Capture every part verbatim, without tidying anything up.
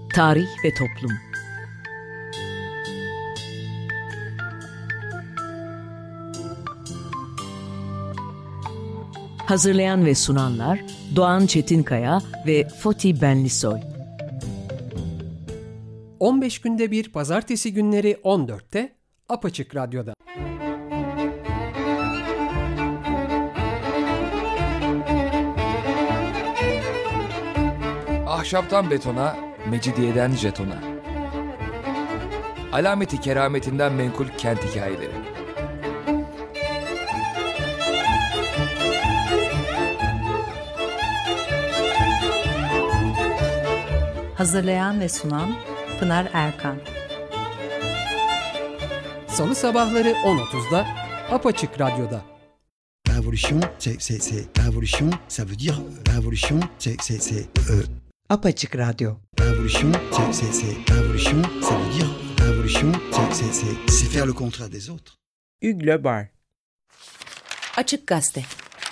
Tarih ve Toplum. Hazırlayan ve sunanlar Doğan Çetinkaya ve Foti Benlisoy. on beş günde bir pazartesi günleri on dörtte Apaçık Radyo'da. Ahşaptan betona, mecidiyeden jetona. Alameti kerametinden menkul kent hikayeleri. Hazırlayan ve sunan Pınar Erkan. Salı sabahları on otuzda Apaçık Radyo'da. Révolution, c'est, c'est, c'est, révolution, ça veut dire, révolution, c'est, c'est, c'est, euh, Apaçık Radyo. révolution, c'est, c'est, c'est, révolution, ça veut dire, révolution, c'est, c'est, c'est, c'est faire le contraire des autres. Ügle Bar. Açık Gazete.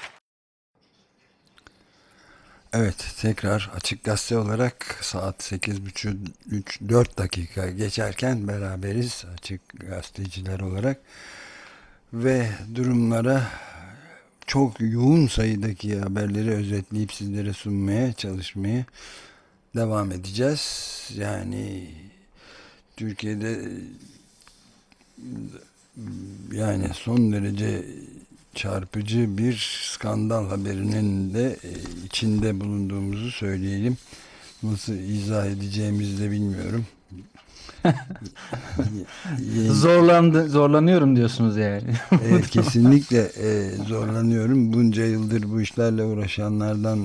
Evet, tekrar Açık Gazete olarak saat sekiz buçuk üç dört dakika geçerken beraberiz Açık Gazeteciler olarak ve durumlara çok yoğun sayıdaki haberleri özetleyip sizlere sunmaya çalışmaya devam edeceğiz. Yani Türkiye'de yani son derece çarpıcı bir skandal haberinin de içinde bulunduğumuzu söyleyelim. Nasıl izah edeceğimizi de bilmiyorum. Zorlandı, zorlanıyorum diyorsunuz yani. Evet, kesinlikle e, zorlanıyorum. Bunca yıldır bu işlerle uğraşanlardan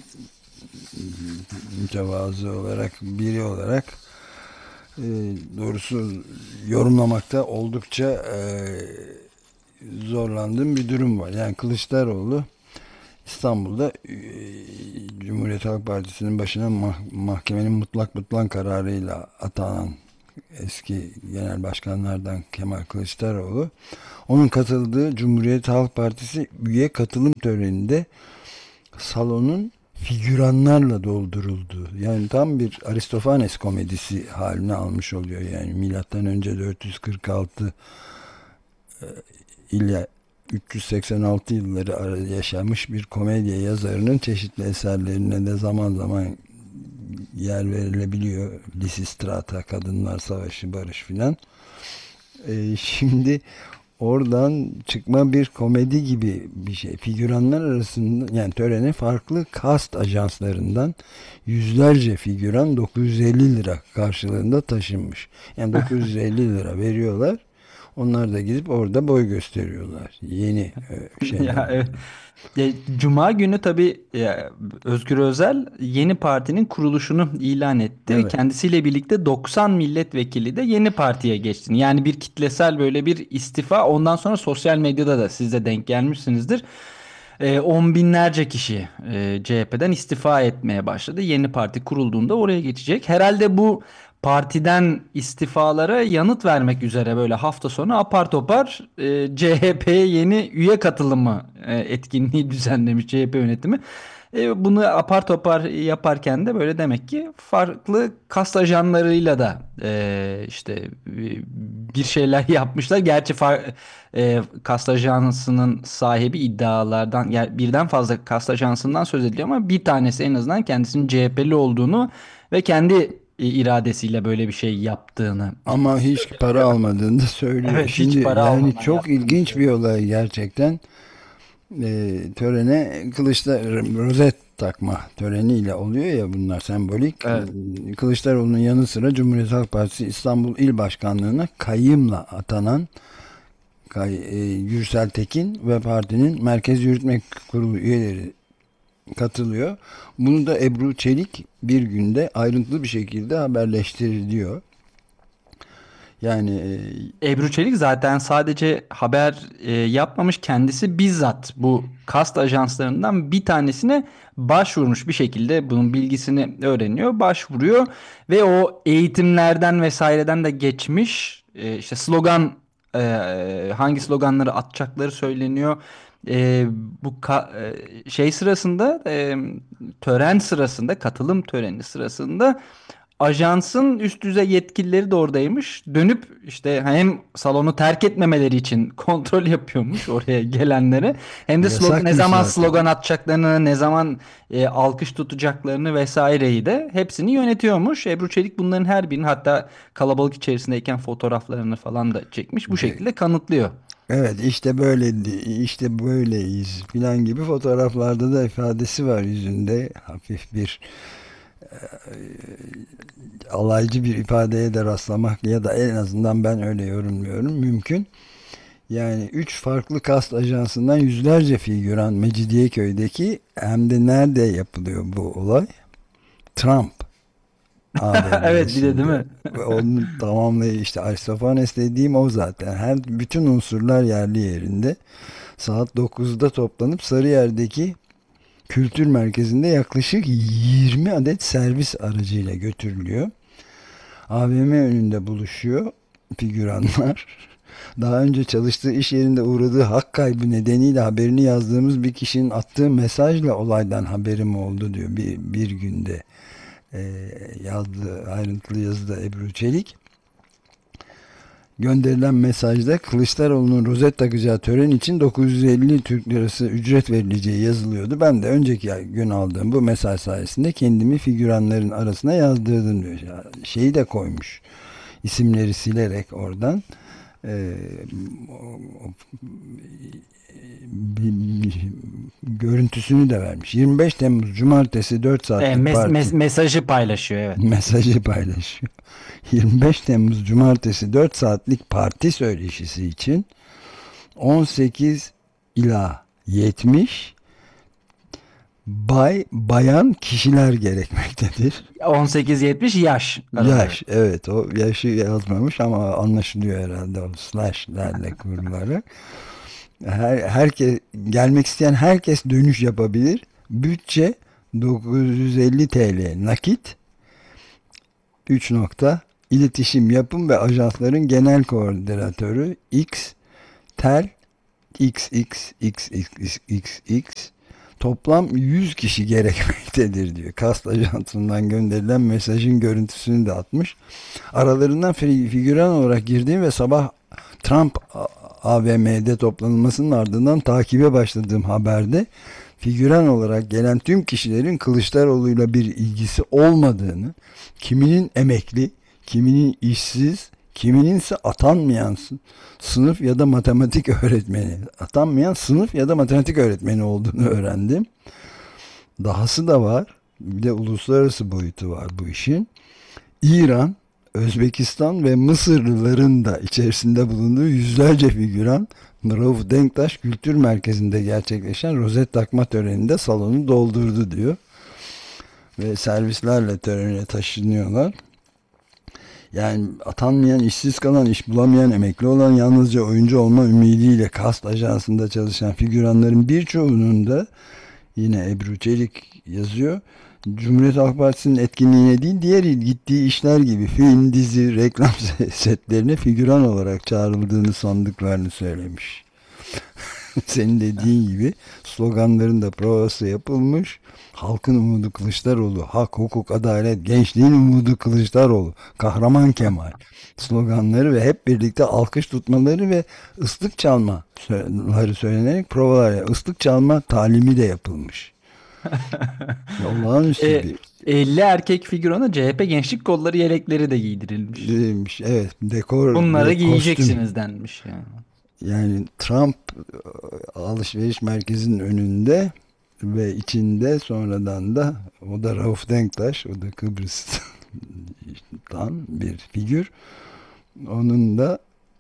mütevazı olarak biri olarak e, doğrusu yorumlamakta oldukça e, zorlandığım bir durum var. Yani Kılıçdaroğlu İstanbul'da e, Cumhuriyet Halk Partisi'nin başına mah- mahkemenin mutlak butlan kararıyla atanan eski genel başkanlardan Kemal Kılıçdaroğlu, onun katıldığı Cumhuriyet Halk Partisi üye katılım töreninde salonun figüranlarla dolduruldu. Yani tam bir Aristofanes komedisi haline almış oluyor. Yani milattan önce dört yüz kırk altı e, ile üç yüz seksen altı yılları arada yaşamış bir komedya yazarının çeşitli eserlerine de zaman zaman yer verilebiliyor. Lisistrata, Kadınlar Savaşı, Barış filan. Ee, şimdi oradan çıkma bir komedi gibi bir şey. Figüranlar arasında, yani törene farklı kast ajanslarından yüzlerce figüran dokuz yüz elli lira karşılığında taşınmış. Yani dokuz yüz elli lira veriyorlar. Onlar da gidip orada boy gösteriyorlar. Yeni e, şeyler. Ya, evet. Ya, Cuma günü tabii ya, Özgür Özel yeni partinin kuruluşunu ilan etti. Evet. Kendisiyle birlikte doksan milletvekili de yeni partiye geçti. Yani bir kitlesel böyle bir istifa. Ondan sonra sosyal medyada da siz de denk gelmişsinizdir. E, on binlerce kişi e, C H P'den istifa etmeye başladı. Yeni parti kurulduğunda oraya geçecek. Herhalde bu partiden istifalara yanıt vermek üzere böyle hafta sonu apar topar e, C H P'ye yeni üye katılımı e, etkinliği düzenlemiş C H P yönetimi. E, bunu apar topar yaparken de böyle demek ki farklı kast ajanlarıyla da e, işte e, bir şeyler yapmışlar. Gerçi far, e, kast ajansının sahibi iddialardan, yani birden fazla kast ajansından söz ediliyor ama bir tanesi en azından kendisinin C H P'li olduğunu ve kendi iradesiyle böyle bir şey yaptığını. Ama hiç para almadığını da söylüyor. Evet, hiç Şimdi para yani almadan çok yaptığını ilginç bir söylüyor. olay gerçekten. Ee, törene Kılıçdaroğlu rozet takma töreniyle oluyor ya, bunlar sembolik. Evet. Kılıçdaroğlu'nun yanı sıra Cumhuriyet Halk Partisi İstanbul İl Başkanlığı'na kayımla atanan Kay, e, Gürsel Tekin ve partinin Merkez Yürütme Kurulu üyeleri katılıyor. Bunu da Ebru Çelik bir günde ayrıntılı bir şekilde haberleştiriliyor. Yani Ebru Çelik zaten sadece haber e, yapmamış, kendisi bizzat bu kast ajanslarından bir tanesine başvurmuş, bir şekilde bunun bilgisini öğreniyor, başvuruyor ve o eğitimlerden vesaireden de geçmiş. E, işte slogan, e, hangi sloganları atacakları söyleniyor. E, bu ka- e, şey sırasında, e, tören sırasında, katılım töreni sırasında Ajansın üst düzey yetkilileri de oradaymış. Dönüp işte hem salonu terk etmemeleri için kontrol yapıyormuş oraya gelenlere. Hem de slog- ne Yasakmış zaman zaten. slogan atacaklarını, ne zaman e, alkış tutacaklarını vesaireyi de hepsini yönetiyormuş. Ebru Çelik bunların her birinin, hatta kalabalık içerisindeyken fotoğraflarını falan da çekmiş. Bu şekilde kanıtlıyor. Evet, işte böyle işte böyleyiz filan gibi fotoğraflarda da ifadesi var yüzünde. Hafif bir e, alaycı bir ifadeye de rastlamak, ya da en azından ben öyle yorumluyorum, mümkün. Yani üç farklı kast ajansından yüzlerce figüran Mecidiyeköy'deki, hem de nerede yapılıyor bu olay? Trump A V M'sinde. Evet, bir de değil mi? Ve onun tamamlayıcı işte Aristofanes dediğim o zaten. Her bütün unsurlar yerli yerinde. Saat dokuzda toplanıp Sarıyer'deki kültür merkezinde yaklaşık yirmi adet servis aracıyla götürülüyor. A V M önünde buluşuyor figüranlar. Daha önce çalıştığı iş yerinde uğradığı hak kaybı nedeniyle haberini yazdığımız bir kişinin attığı mesajla olaydan haberim oldu diyor. Bir, bir günde e, yazdığı ayrıntılı yazıda Ebru Çelik. Gönderilen mesajda Kılıçdaroğlu'nun rozet takacağı tören için dokuz yüz elli Türk lirası ücret verileceği yazılıyordu. Ben de önceki gün aldığım bu mesaj sayesinde kendimi figüranların arasına yazdırdım diyor. Şeyi de koymuş. İsimleri silerek oradan. Ee, bir, bir, görüntüsünü de vermiş. yirmi beş Temmuz Cumartesi dört saatlik E, mes- parti. mes- mesajı paylaşıyor, evet. Mesajı paylaşıyor. yirmi beş Temmuz Cumartesi dört saatlik parti söyleşisi için on sekiz ila yetmiş bay bayan kişiler gerekmektedir. on sekiz yetmiş yaş. Yaş, evet, o yaşı yazmamış ama anlaşılıyor herhalde o slashlerle kuruları. Her, herkes, gelmek isteyen herkes dönüş yapabilir. Bütçe dokuz yüz elli T L nakit. üç nokta İletişim yapım ve ajansların genel koordinatörü X Tel X X X X X X toplam yüz kişi gerekmektedir diyor. Kast ajansından gönderilen mesajın görüntüsünü de atmış. Aralarından figüran olarak girdiğim ve sabah Trump A V M'de toplanılmasının ardından takibe başladığım haberde figüran olarak gelen tüm kişilerin Kılıçdaroğlu'yla bir ilgisi olmadığını, kiminin emekli, kiminin işsiz, kiminin ise atanmayan sınıf ya da matematik öğretmeni, atanmayan sınıf ya da matematik öğretmeni olduğunu öğrendim. Dahası da var. Bir de uluslararası boyutu var bu işin. İran, Özbekistan ve Mısırlıların da içerisinde bulunduğu yüzlerce figüran Rauf Denktaş Kültür Merkezi'nde gerçekleşen rozet takma töreninde salonu doldurdu diyor. Ve servislerle törene taşınıyorlar. Yani atanmayan, işsiz kalan, iş bulamayan, emekli olan, yalnızca oyuncu olma ümidiyle kast ajansında çalışan figüranların birçoğunun da, yine Ebru Çelik yazıyor, Cumhuriyet Halk Partisi'nin etkinliğine değil, diğer gittiği işler gibi film, dizi, reklam setlerine figüran olarak çağrıldığını sandıklarını söylemiş. Senin dediğin gibi sloganların da provası yapılmış. Halkın umudu Kılıçdaroğlu, hak, hukuk, adalet, gençliğin umudu Kılıçdaroğlu, kahraman Kemal sloganları ve hep birlikte alkış tutmaları ve ıslık çalmaları söylenerek provalar, ıslık çalma talimi de yapılmış. Olağanüstü E, bir elli erkek figürana C H P gençlik kolları yelekleri de giydirilmiş. demiş. Evet, dekor Bunları ve giyeceksiniz kostüm. denmiş yani. Yani Trump alışveriş merkezinin önünde ve içinde sonradan da, o da Rauf Denktaş, o da Kıbrıs'tan bir figür. Onun da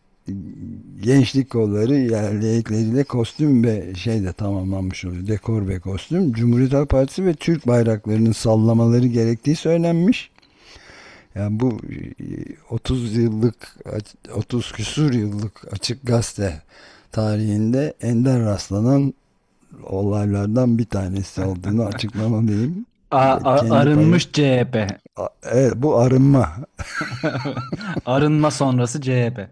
gençlik kolları yerlikleriyle kostüm ve şey de tamamlanmış oluyor. Dekor ve kostüm. Cumhuriyet Halk Partisi ve Türk bayraklarının sallamaları gerektiği söylenmiş. Yani bu otuz yıllık, otuz küsur yıllık Açık Gazete tarihinde ender rastlanan olaylardan bir tanesi olduğunu açıklamalıyım. A- a- Kendi arınmış C H P. payı- A- Evet, bu arınma. Arınma sonrası C H P.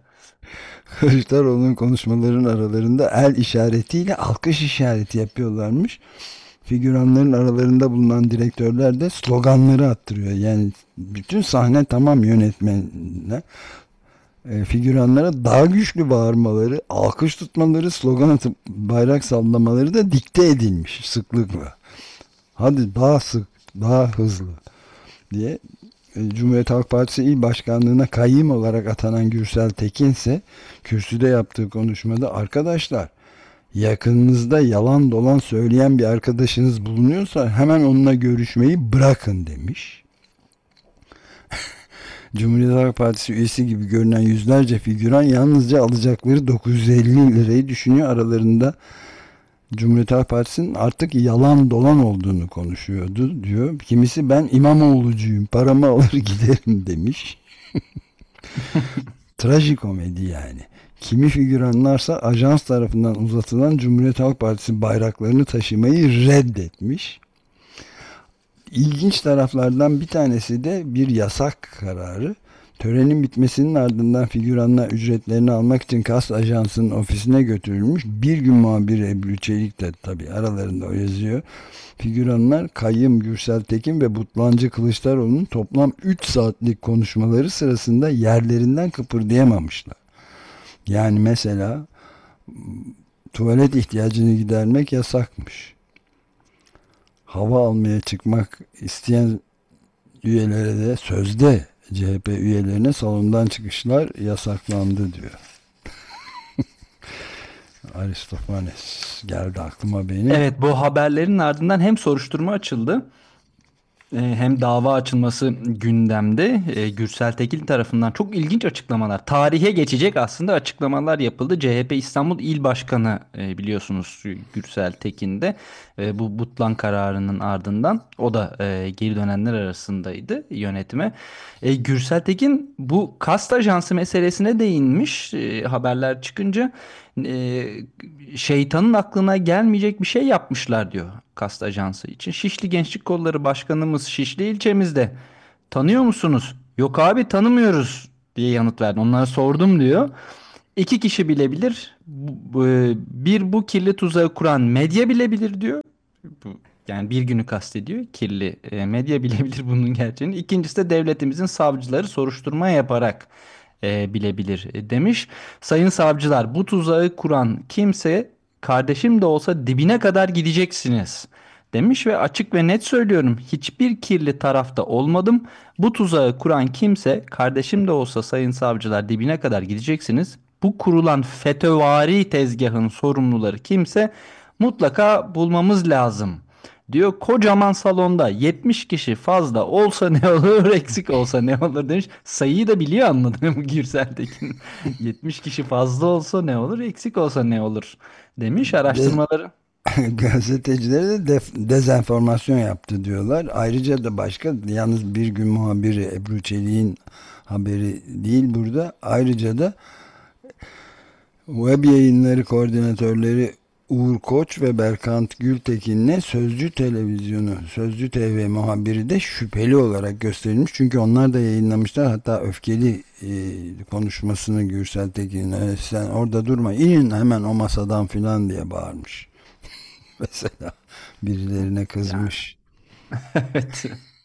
Kılıçdaroğlu'nun konuşmaların aralarında el işaretiyle alkış işareti yapıyorlarmış. figüranların aralarında bulunan direktörler de sloganları attırıyor. Yani bütün sahne tamam yönetmenle. E, figüranlara daha güçlü bağırmaları, alkış tutmaları, slogan atıp bayrak sallamaları da dikte edilmiş sıklıkla. Hadi daha sık, daha hızlı diye. E, Cumhuriyet Halk Partisi İl Başkanlığı'na kayyım olarak atanan Gürsel Tekin ise kürsüde yaptığı konuşmada, arkadaşlar yakınınızda yalan dolan söyleyen bir arkadaşınız bulunuyorsa hemen onunla görüşmeyi bırakın demiş. Cumhuriyet Halk Partisi üyesi gibi görünen yüzlerce figüran yalnızca alacakları dokuz yüz elli lirayı düşünüyor. Aralarında Cumhuriyet Halk Partisi'nin artık yalan dolan olduğunu konuşuyordu diyor. Kimisi ben İmamoğlu'cuyum, paramı alır giderim demiş. Trajikomedi yani. Kimi figüranlarsa ajans tarafından uzatılan Cumhuriyet Halk Partisi bayraklarını taşımayı reddetmiş. İlginç taraflardan bir tanesi de bir yasak kararı. Törenin bitmesinin ardından figüranlar ücretlerini almak için Kas Ajansı'nın ofisine götürülmüş. Bir gün muhabiri Ebru Çelik de tabii aralarında o yazıyor. Figüranlar Kayyım Gürsel Tekin ve Butlancı Kılıçdaroğlu'nun toplam üç saatlik konuşmaları sırasında yerlerinden kıpırdayamamışlar. Yani mesela tuvalet ihtiyacını gidermek yasakmış. Hava almaya çıkmak isteyen üyelere de sözde C H P üyelerine salondan çıkışlar yasaklandı diyor. Aristofanes geldi aklıma benim. Evet, bu haberlerin ardından hem soruşturma açıldı e, hem dava açılması gündemde. E, Gürsel Tekin tarafından çok ilginç açıklamalar, tarihe geçecek aslında açıklamalar yapıldı. C H P İstanbul İl Başkanı e, biliyorsunuz Gürsel Tekin de e, bu Butlan kararının ardından o da e, geri dönenler arasındaydı yönetime. E, Gürsel Tekin bu kast ajansı meselesine değinmiş e, haberler çıkınca. E, şeytanın aklına gelmeyecek bir şey yapmışlar diyor kast ajansı için. Şişli Gençlik Kolları Başkanımız Şişli ilçemizde. Tanıyor musunuz? Yok abi tanımıyoruz diye yanıt verdi. Onlara sordum diyor. İki kişi bilebilir. Bu- e, Bir bu kirli tuzağı kuran medya bilebilir diyor. Bu, yani bir günü kastediyor. Kirli e, medya bilebilir bunun gerçeğini. İkincisi de devletimizin savcıları soruşturma yaparak e, bilebilir e, demiş. Sayın savcılar, bu tuzağı kuran kimse kardeşim de olsa dibine kadar gideceksiniz demiş ve açık ve net söylüyorum, hiçbir kirli tarafta olmadım. Bu tuzağı kuran kimse kardeşim de olsa sayın savcılar dibine kadar gideceksiniz. Bu kurulan FETÖ'vari tezgahın sorumluları kimse mutlaka bulmamız lazım diyor. Kocaman salonda yetmiş kişi fazla olsa ne olur, eksik olsa ne olur demiş. Sayıyı da biliyor, anladın mı Gürsel Tekin? yetmiş kişi fazla olsa ne olur, eksik olsa ne olur demiş. Araştırmaları. Gazetecilere de def- dezenformasyon yaptı diyorlar. Ayrıca da başka, yalnız bir gün muhabiri Ebru Çelik'in haberi değil burada. Ayrıca da web yayınları koordinatörleri Uğur Koç ve Berkant Gültekin'le Sözcü Televizyonu, Sözcü T V muhabiri de şüpheli olarak gösterilmiş. Çünkü onlar da yayınlamışlar. Hatta öfkeli e, konuşmasını Gürsel Tekin'e, sen orada durma, inin hemen o masadan filan diye bağırmış. Mesela birilerine kızmış. Evet.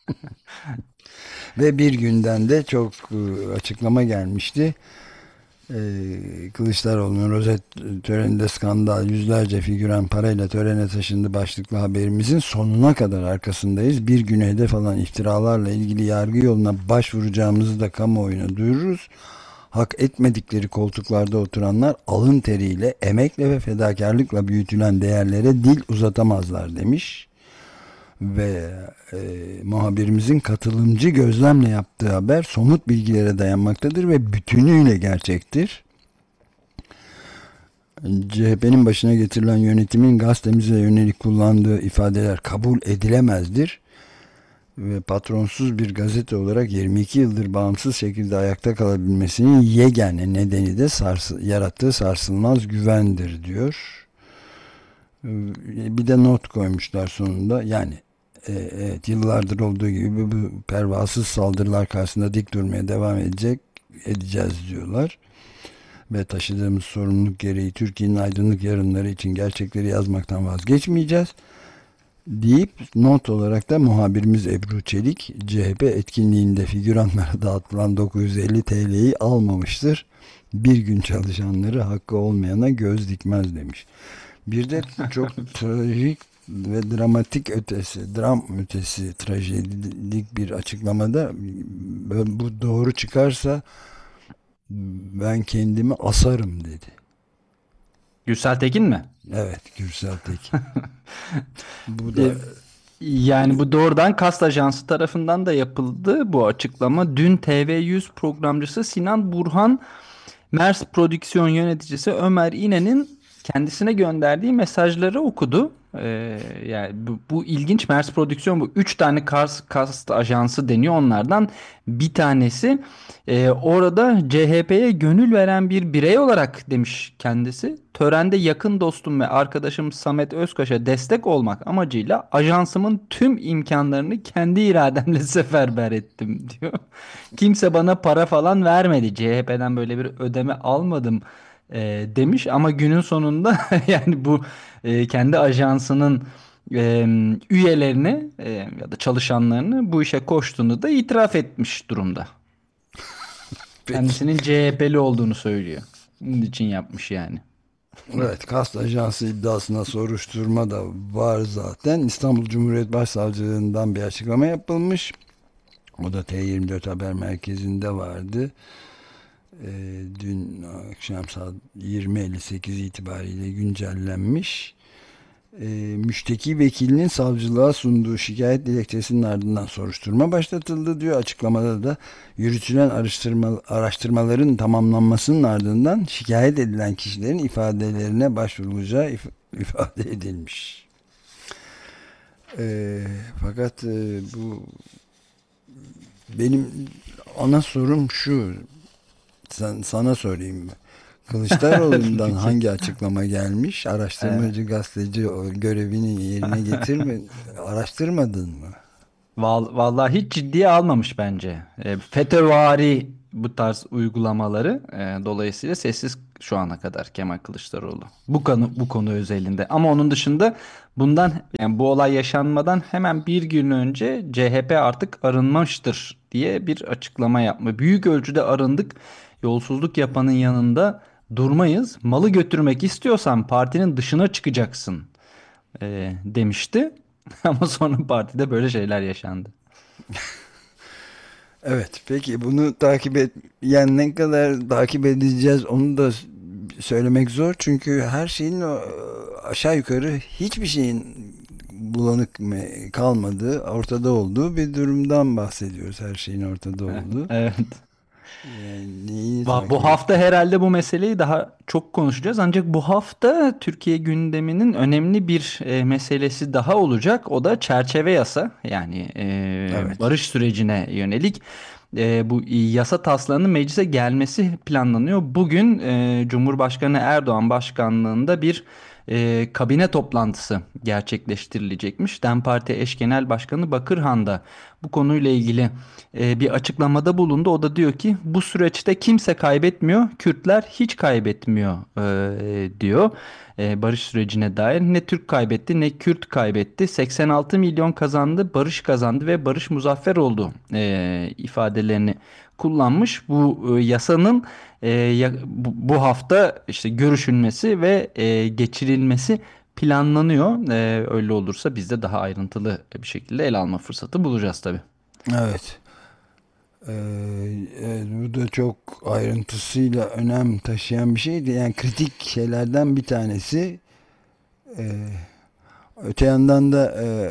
Ve bir günden de çok e, açıklama gelmişti. Ee, Kılıçdaroğlu'nun rozet töreninde skandal, yüzlerce figüran parayla törene taşındı başlıklı haberimizin sonuna kadar arkasındayız. Bir güne hedef alan iftiralarla ilgili yargı yoluna başvuracağımızı da kamuoyuna duyururuz. Hak etmedikleri koltuklarda oturanlar alın teriyle, emekle ve fedakarlıkla büyütülen değerlere dil uzatamazlar demiş. Ve e, muhabirimizin katılımcı gözlemle yaptığı haber somut bilgilere dayanmaktadır ve bütünüyle gerçektir. C H P'nin başına getirilen yönetimin gazetemize yönelik kullandığı ifadeler kabul edilemezdir. Ve patronsuz bir gazete olarak yirmi iki yıldır bağımsız şekilde ayakta kalabilmesinin yegane nedeni de sarsı, yarattığı sarsılmaz güvendir diyor. Bir de not koymuşlar sonunda. Yani evet, yıllardır olduğu gibi bu pervasız saldırılar karşısında dik durmaya devam edecek edeceğiz diyorlar. Ve taşıdığımız sorumluluk gereği Türkiye'nin aydınlık yarınları için gerçekleri yazmaktan vazgeçmeyeceğiz. deyip not olarak da muhabirimiz Ebru Çelik C H P etkinliğinde figüranlara dağıtılan dokuz yüz elli T L'yi almamıştır. Bir gün çalışanları hakkı olmayana göz dikmez demiş. Bir de çok trajik ve dramatik ötesi, dram ötesi trajedik bir açıklamada bu doğru çıkarsa ben kendimi asarım dedi. Gürsel Tekin mi? Evet, Gürsel Tekin. Bu da yani bu doğrudan Kast Ajansı tarafından da yapıldı bu açıklama. Dün T V yüz programcısı Sinan Burhan, Mers Prodüksiyon yöneticisi Ömer İnen'in kendisine gönderdiği mesajları okudu. Ee, yani bu, bu ilginç. Mers Prodüksiyon, bu üç tane Kast, Kast Ajansı deniyor onlardan bir tanesi. Ee, orada C H P'ye gönül veren bir birey olarak demiş kendisi. Törende yakın dostum ve arkadaşım Samet Özkaş'a destek olmak amacıyla ajansımın tüm imkanlarını kendi irademle seferber ettim diyor. Kimse bana para falan vermedi. C H P'den böyle bir ödeme almadım e, demiş ama günün sonunda yani bu e, kendi ajansının e, üyelerini e, ya da çalışanlarını bu işe koştuğunu da itiraf etmiş durumda. Kendisinin C H P'li olduğunu söylüyor. Bunun için yapmış yani. Evet, Kast Ajansı iddiasına soruşturma da var zaten. İstanbul Cumhuriyet Başsavcılığından bir açıklama yapılmış. O da T yirmi dört Haber Merkezi'nde vardı. Ee, dün akşam saat yirmi elli sekiz itibariyle güncellenmiş. Ee, müşteki vekilinin savcılığa sunduğu şikayet dilekçesinin ardından soruşturma başlatıldı diyor. Açıklamada da yürütülen araştırma, araştırmaların tamamlanmasının ardından şikayet edilen kişilerin ifadelerine başvurulacağı if ifade edilmiş. Ee, fakat e, bu benim ana sorum şu. Sen, sana sorayım. Kılıçdaroğlu'ndan hangi açıklama gelmiş? Araştırmacı evet. gazeteci görevini yerine getirme, araştırmadın mı? Vallahi hiç ciddiye almamış bence. E, FETÖ'vari bu tarz uygulamaları. E, dolayısıyla sessiz şu ana kadar Kemal Kılıçdaroğlu. Bu konu bu konu özelinde. Ama onun dışında bundan, yani bu olay yaşanmadan hemen bir gün önce C H P artık arınmıştır diye bir açıklama yapma. Büyük ölçüde arındık. Yolsuzluk yapanın yanında durmayız. Malı götürmek istiyorsan partinin dışına çıkacaksın e, demişti. Ama sonra partide böyle şeyler yaşandı. Evet, peki bunu takip et, yani ne kadar takip edeceğiz onu da söylemek zor. Çünkü her şeyin aşağı yukarı hiçbir şeyin bulanık kalmadığı, ortada olduğu bir durumdan bahsediyoruz. Her şeyin ortada olduğu. Evet. Yani bu hafta herhalde bu meseleyi daha çok konuşacağız. Ancak bu hafta Türkiye gündeminin önemli bir e, meselesi daha olacak. O da çerçeve yasa, yani e, evet. barış sürecine yönelik e, bu yasa taslağının meclise gelmesi planlanıyor. Bugün e, Cumhurbaşkanı Erdoğan başkanlığında bir e, kabine toplantısı gerçekleştirilecekmiş. DEM Parti eş genel başkanı Bakırhan da bu konuyla ilgili e, bir açıklamada bulundu. O da diyor ki bu süreçte kimse kaybetmiyor, Kürtler hiç kaybetmiyor e, diyor. E, barış sürecine dair ne Türk kaybetti ne Kürt kaybetti. seksen altı milyon kazandı, barış kazandı ve barış muzaffer oldu e, ifadelerini kullanmış. Bu e, yasanın e, ya, bu, bu hafta işte görüşülmesi ve e, geçirilmesi planlanıyor. E, öyle olursa biz de daha ayrıntılı bir şekilde ele alma fırsatı bulacağız tabii. Evet. Ee, evet, bu da çok ayrıntısıyla önem taşıyan bir şeydi. Yani kritik şeylerden bir tanesi. Ee, öte yandan da e,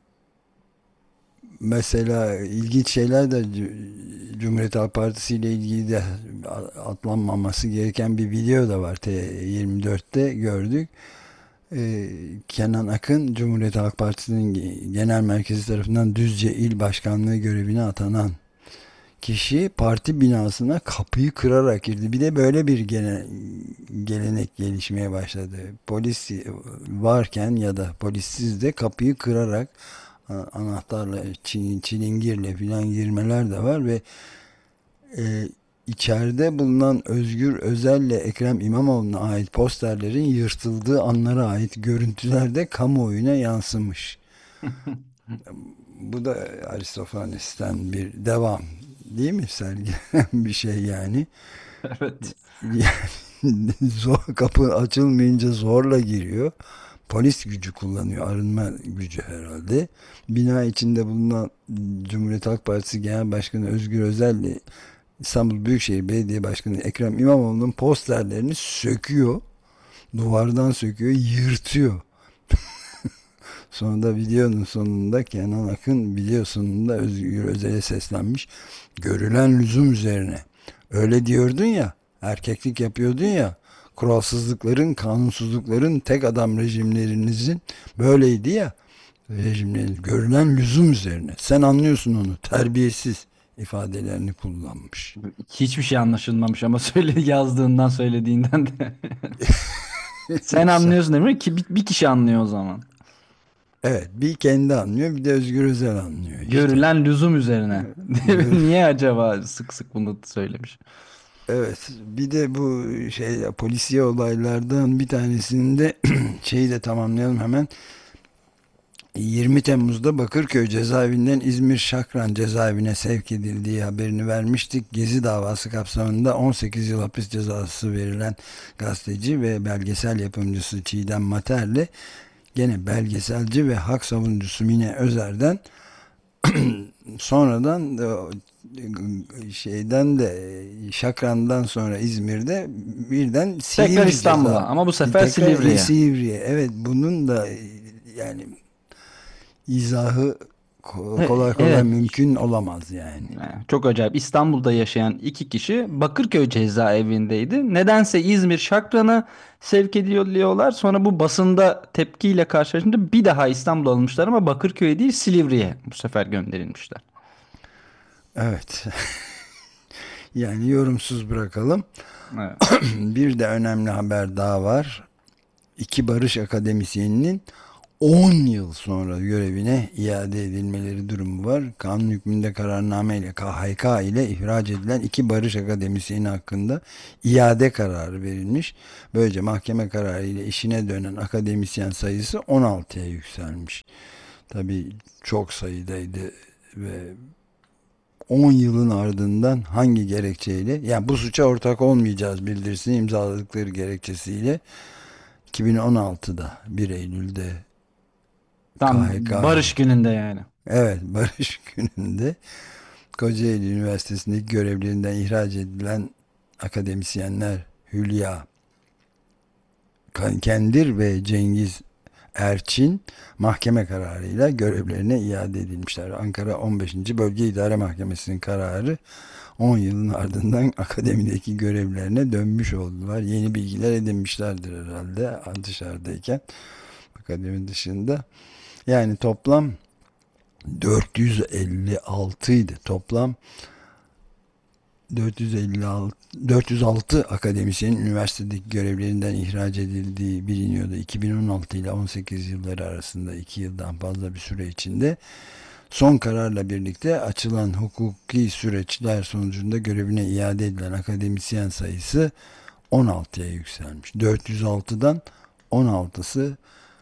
mesela ilginç şeyler de Cumhuriyet Halk Partisi ile ilgili de atlanmaması gereken bir video da var. T yirmi dörtte gördük. Ee, Kenan Akın, Cumhuriyet Halk Partisi'nin genel merkezi tarafından Düzce İl Başkanlığı görevine atanan kişi parti binasına kapıyı kırarak girdi. Bir de böyle bir gene, gelenek gelişmeye başladı. Polis varken ya da polissiz de kapıyı kırarak anahtarla, çilingirle filan girmeler de var ve e, içeride bulunan Özgür Özel'le Ekrem İmamoğlu'na ait posterlerin yırtıldığı anlara ait görüntüler de kamuoyuna yansımış. Bu da Aristofanes'ten bir devam değil mi Sergi? Bir şey yani. Evet. Yani zor, kapı açılmayınca zorla giriyor. Polis gücü kullanıyor. Arınma gücü herhalde. Bina içinde bulunan Cumhuriyet Halk Partisi Genel Başkanı Özgür Özel ile İstanbul Büyükşehir Belediye Başkanı Ekrem İmamoğlu'nun posterlerini söküyor. Duvardan söküyor, yırtıyor. Sonra da videonun sonunda Kenan Akın video sonunda Özgür Özel'e seslenmiş. Görülen lüzum üzerine. Öyle diyordun ya, erkeklik yapıyordun ya, kuralsızlıkların, kanunsuzlukların, tek adam rejimlerinizin böyleydi ya, rejimleriniz görülen lüzum üzerine. Sen anlıyorsun onu, terbiyesiz ifadelerini kullanmış. Hiçbir şey anlaşılmamış ama söyle yazdığından söylediğinden de. Sen anlıyorsun değil mi? Ki bir, bir kişi anlıyor o zaman. Evet, bir kendi anlıyor, bir de Özgür Özel anlıyor. İşte. Görülen lüzum üzerine. Niye acaba sık sık bunu söylemiş? Evet, bir de bu şey polisiye olaylardan bir tanesinde şeyi de tamamlayalım hemen. yirmi Temmuz'da Bakırköy cezaevinden İzmir Şakran cezaevine sevk edildiği haberini vermiştik. Gezi davası kapsamında on sekiz yıl hapis cezası verilen gazeteci ve belgesel yapımcısı Çiğdem Mater'le gene belgeselci ve hak savunucusu Mine Özer'den sonradan şeyden de Şakran'dan sonra İzmir'de birden Silivri tekrar İstanbul'a ceza. ama bu sefer Tekrar Silivri'ye. Silivri'ye. Evet, bunun da yani izahı kolay kolay Evet. mümkün olamaz yani. Çok acayip. İstanbul'da yaşayan iki kişi Bakırköy cezaevindeydi. Nedense İzmir Şakran'a sevk ediliyorlar. Sonra bu basında tepkiyle karşılaşınca bir daha İstanbul'a alınmışlar ama Bakırköy'e değil Silivri'ye bu sefer gönderilmişler. Evet. Yani yorumsuz bırakalım. Evet. Bir de önemli haber daha var. İki barış akademisyeninin on yıl sonra görevine iade edilmeleri durumu var. Kanun hükmünde kararname ile K H K ile ihraç edilen iki barış akademisyeni hakkında iade kararı verilmiş. Böylece mahkeme kararı ile işine dönen akademisyen sayısı on altıya yükselmiş. Tabii çok sayıdaydı ve on yılın ardından hangi gerekçeyle, yani bu suça ortak olmayacağız bildirisini imzaladıkları gerekçesiyle iki bin on altıda bir Eylül'de Tam K H K, barış gününde yani. evet, barış gününde Kocaeli Üniversitesi'ndeki görevlerinden ihraç edilen akademisyenler Hülya Kendir ve Cengiz Erçin mahkeme kararıyla görevlerine iade edilmişler. Ankara on beşinci Bölge İdare Mahkemesi'nin kararı on yılın ardından akademideki görevlerine dönmüş oldular. Yeni bilgiler edinmişlerdir herhalde dışarıdayken, akademi dışında. Yani toplam dört yüz elli altı idi. Toplam dört yüz elli altı, dört yüz altı akademisyenin üniversitedeki görevlerinden ihraç edildiği biliniyordu. iki bin on altı ile on sekiz yılları arasında iki yıldan fazla bir süre içinde son kararla birlikte açılan hukuki süreçler sonucunda görevine iade edilen akademisyen sayısı on altıya yükselmiş. dört yüz altıdan on altısı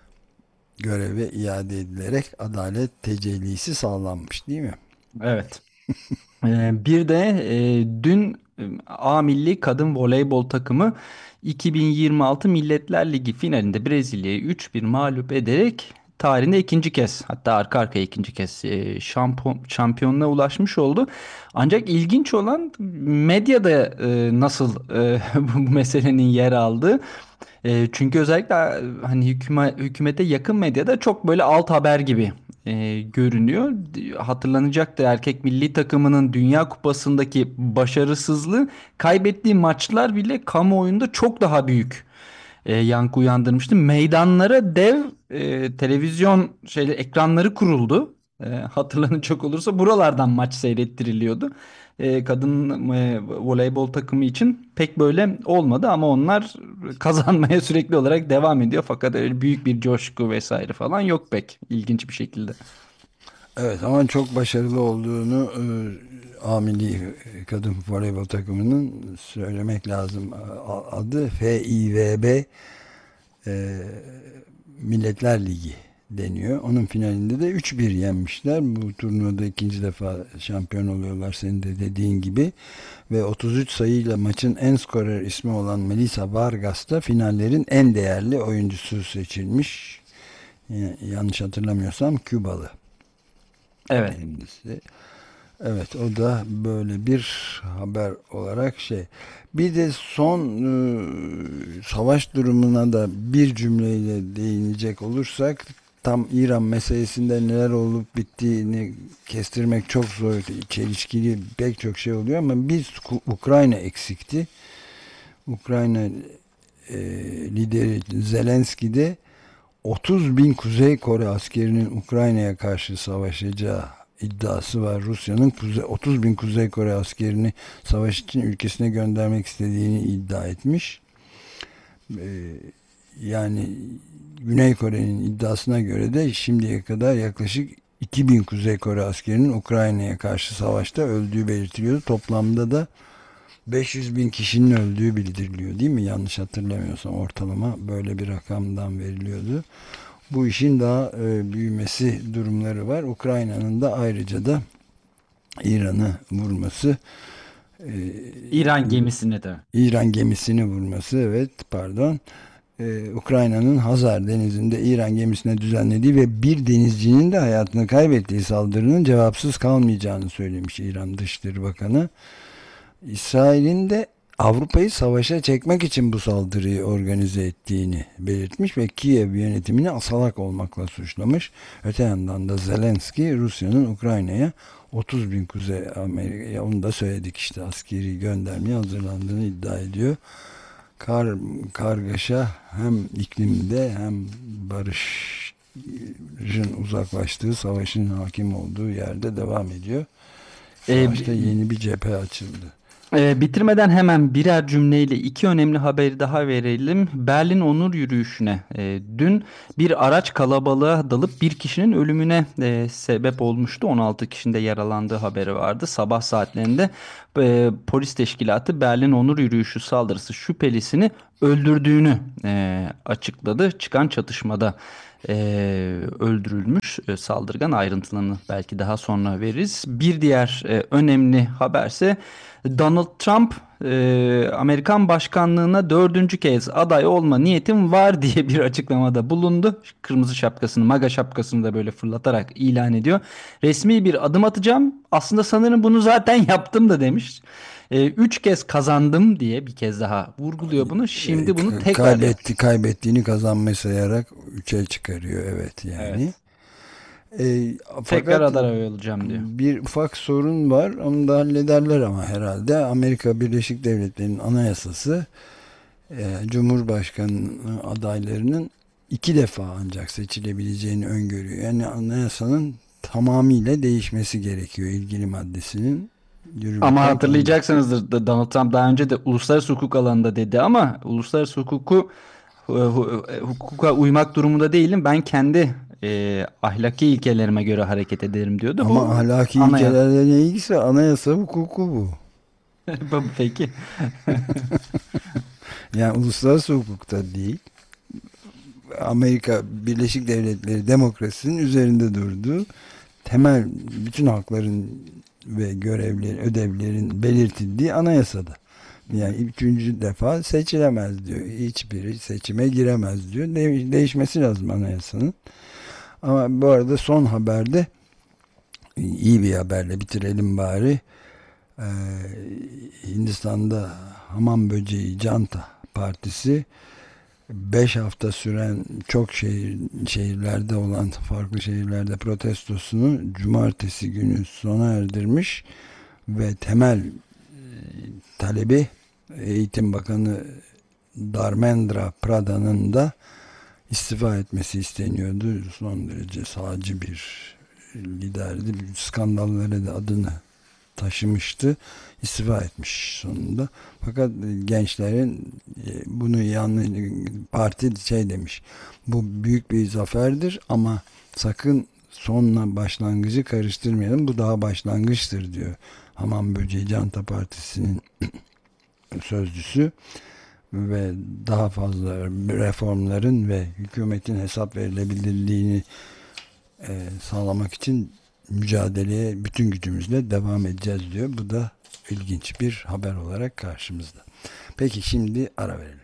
göreve iade edilerek adalet tecellisi sağlanmış değil mi? Evet. Ee, bir de e, dün e, A Milli Kadın Voleybol takımı iki bin yirmi altı Milletler Ligi finalinde Brezilya'yı üç bir mağlup ederek tarihinde ikinci kez, hatta arka arkaya ikinci kez e, şampiyon, şampiyonluğa ulaşmış oldu. Ancak ilginç olan medyada e, nasıl e, bu meselenin yer aldığı. E, çünkü özellikle e, hani hüküme, hükümete yakın medyada çok böyle alt haber gibi e, görünüyor. Hatırlanacaktır, erkek milli takımının Dünya Kupası'ndaki başarısızlığı kaybettiği maçlar bile kamuoyunda çok daha büyük e, yankı uyandırmıştı. Meydanlara dev e, televizyon şeyler ekranları kuruldu. E, hatırlanacak olursa buralardan maç seyrettiriliyordu. E, kadın e, voleybol takımı için pek böyle olmadı ama onlar kazanmaya sürekli olarak devam ediyor. Fakat öyle büyük bir coşku vesaire falan yok pek, ilginç bir şekilde. Evet, ama çok başarılı olduğunu e, A Milli Kadın Voleybol takımının söylemek lazım. Adı F I V B e, Milletler Ligi deniyor. Onun finalinde de üç bir yenmişler. Bu turnuvada ikinci defa şampiyon oluyorlar senin de dediğin gibi. Ve otuz üç sayıyla maçın en skorer ismi olan Melissa Vargas da finallerin en değerli oyuncusu seçilmiş. Yanlış hatırlamıyorsam Kübalı. Evet. Kendisi. Evet, o da böyle bir haber olarak şey. Bir de son e, savaş durumuna da bir cümleyle değinecek olursak, tam İran meselesinde neler olup bittiğini kestirmek çok zor, çelişkili pek çok şey oluyor ama biz Ukrayna eksikti. Ukrayna e, lideri Zelenski de otuz bin Kuzey Kore askerinin Ukrayna'ya karşı savaşacağı iddiası var. Rusya'nın otuz bin Kuzey Kore askerini savaş için ülkesine göndermek istediğini iddia etmiş. Ee, yani Güney Kore'nin iddiasına göre de şimdiye kadar yaklaşık iki bin Kuzey Kore askerinin Ukrayna'ya karşı savaşta öldüğü belirtiliyor. Toplamda da beş yüz bin kişinin öldüğü bildiriliyor, değil mi? Yanlış hatırlamıyorsam ortalama böyle bir rakamdan veriliyordu. Bu işin daha e, büyümesi durumları var. Ukrayna'nın da ayrıca da İran'ı vurması, e, İran gemisine de. İran gemisini vurması, evet pardon. E, Ukrayna'nın Hazar Denizi'nde İran gemisine düzenlediği ve bir denizcinin de hayatını kaybettiği saldırının cevapsız kalmayacağını söylemiş İran Dışişleri Bakanı. İsrail'in de Avrupa'yı savaşa çekmek için bu saldırıyı organize ettiğini belirtmiş ve Kiev yönetimini asalak olmakla suçlamış. Öte yandan da Zelenski Rusya'nın Ukrayna'ya otuz bin Kuzey Amerika, onu da söyledik işte, askeri göndermeye hazırlandığını iddia ediyor. Kar, kargaşa hem iklimde hem barışın uzaklaştığı, savaşın hakim olduğu yerde devam ediyor. Savaşta ee, yeni bir cephe açıldı. E, bitirmeden hemen birer cümleyle iki önemli haberi daha verelim. Berlin Onur Yürüyüşü'ne e, dün bir araç kalabalığa dalıp bir kişinin ölümüne e, sebep olmuştu. on altı kişinin de yaralandığı haberi vardı. Sabah saatlerinde e, polis teşkilatı Berlin Onur Yürüyüşü saldırısı şüphelisini öldürdüğünü e, açıkladı. Çıkan çatışmada e, öldürülmüş e, saldırgan, ayrıntılarını belki daha sonra veririz. Bir diğer e, önemli haberse Donald Trump e, Amerikan başkanlığına dördüncü kez aday olma niyetim var diye bir açıklamada bulundu. Kırmızı şapkasını, MAGA şapkasını da böyle fırlatarak ilan ediyor. Resmi bir adım atacağım. Aslında sanırım bunu zaten yaptım da demiş. E, üç kez kazandım diye bir kez daha vurguluyor bunu. Şimdi bunu tekrar kaybetti, kaybettiğini kazanmayı sayarak üçe çıkarıyor, evet yani. Evet. E, Tekrar aday olacağım diyor. Bir ufak sorun var. Onu da hallederler ama herhalde. Amerika Birleşik Devletleri'nin anayasası e, Cumhurbaşkanı adaylarının iki defa ancak seçilebileceğini öngörüyor. Yani anayasanın tamamıyla değişmesi gerekiyor ilgili maddesinin. Ama hatırlayacaksınızdır, Donald Trump daha önce de uluslararası hukuk alanında dedi ama uluslararası hukuku hukuka uymak durumunda değilim. Ben kendi e, ahlaki ilkelerime göre hareket ederim diyordu. Ama bu ahlaki anayasa... ilkelerle ne ilgisi var? Anayasa hukuku bu. Peki. Yani uluslararası hukukta değil. Amerika Birleşik Devletleri demokrasinin üzerinde durduğu, temel bütün hakların ve görevlerin, ödevlerin belirtildiği anayasada. Yani üçüncü defa seçilemez diyor. Hiçbiri seçime giremez diyor. De- değişmesi lazım anayasanın. Ama bu arada son haberde, iyi bir haberle bitirelim bari. Ee, Hindistan'da hamam böceği Janta Partisi beş hafta süren çok şehir, şehirlerde olan farklı şehirlerde protestosunu cumartesi günü sona erdirmiş ve temel e, talebi Eğitim Bakanı Dharmendra Pradhan'ın da istifa etmesi isteniyordu. Son derece sağcı bir liderdi. Skandallara da adını taşımıştı. İstifa etmiş sonunda. Fakat gençlerin bunu yanlış, parti şey demiş. Bu büyük bir zaferdir ama sakın sonla başlangıcı karıştırmayalım. Bu daha başlangıçtır diyor. Hamam Böceği Janta Partisi'nin sözcüsü. ve daha fazla reformların ve hükümetin hesap verilebilirliğini e, sağlamak için mücadeleye bütün gücümüzle devam edeceğiz diyor. Bu da ilginç bir haber olarak karşımızda. Peki şimdi ara verelim.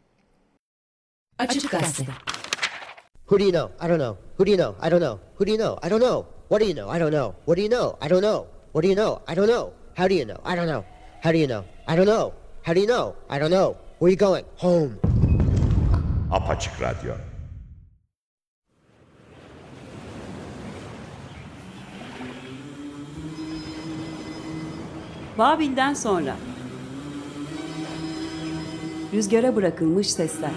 Açık Gazete. Who do you know? I don't know. Who do you know? I don't know. Who do you know? I don't know. What do you know? I don't know. What do you know? I don't know. What do you know? I don't know. How do you know? I don't know. How do you know? I don't know. How do you know? I don't know. Where are you going? Home. Apaçık Radyo. Babil'den sonra. Rüzgara bırakılmış sesler.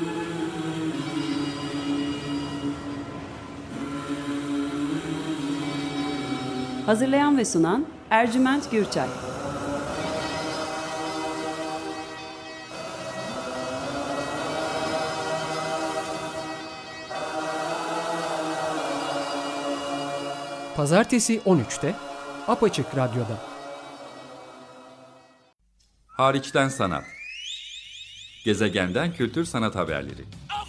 Hazırlayan ve sunan Ercüment Gürçay. Pazartesi on üçte Apaçık Radyo'da. Hariçten Sanat. Gezegenden kültür sanat haberleri.